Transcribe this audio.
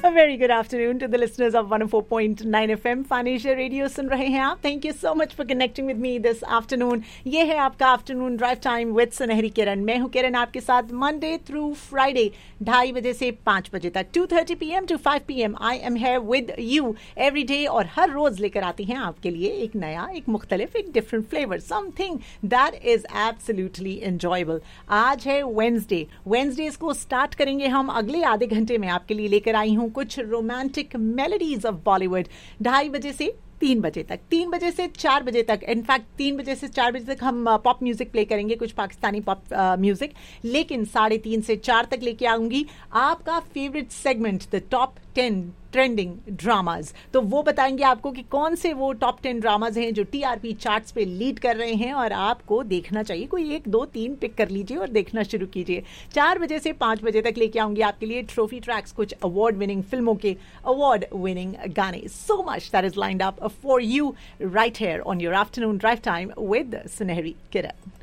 A very good afternoon to the listeners of 104.9 FM financial radio सुन रहे हैं आप. Thank you so much for connecting with me this afternoon. ये है आपका afternoon drive time with सुनहरी किरण. मैं हूं किरण, आपके साथ मंडे थ्रू फ्राइडे 2:30 बजे से 5 बजे तक, 2:30 PM to 5 PM. I am here with you every day और हर रोज लेकर आती हैं आपके लिए एक नया, एक मुख्तलिफ, एक different flavour, something that is absolutely enjoyable. आज है वेंसडेज को स्टार्ट करेंगे हम. अगले आधे घंटे में आपके लिए लेकर आई हूं कुछ रोमांटिक मेलोडीज ऑफ बॉलीवुड. 2:30 बजे से 3 बजे तक, 3 बजे से 4 बजे तक, इनफैक्ट 3 बजे से 4 बजे तक हम पॉप म्यूजिक प्ले करेंगे, कुछ पाकिस्तानी पॉप म्यूजिक. लेकिन 3:30 से 4 तक लेके आऊंगी आपका favourite segment, the top 10 trending dramas. तो वो बताएंगे आपको कि कौन से वो टॉप 10 ड्रामाज हैं जो टीआरपी चार्ट्स पे लीड कर रहे हैं और आपको देखना चाहिए. कोई 1, 2, 3 पिक कर लीजिए और देखना शुरू कीजिए. 4 बजे से 5 बजे तक लेके आऊंगी आपके लिए ट्रॉफी ट्रैक्स, कुछ अवार्ड विनिंग फिल्मों के अवार्ड विनिंग गाने. So much that is lined up for you right here on your afternoon drive time with Sunehri Kiran.